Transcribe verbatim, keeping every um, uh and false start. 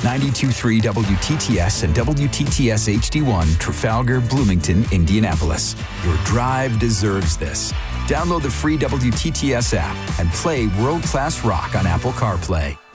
ninety-two point three W T T S and W T T S H D one, Trafalgar, Bloomington, Indianapolis. Your drive deserves this. Download the free W T T S app and play world-class rock on Apple CarPlay.